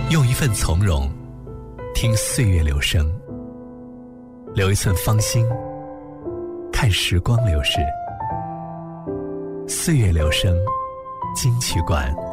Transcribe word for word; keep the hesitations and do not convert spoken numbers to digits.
用一份从容听岁月流声，留一寸芳心看时光流逝。岁月流声金曲馆。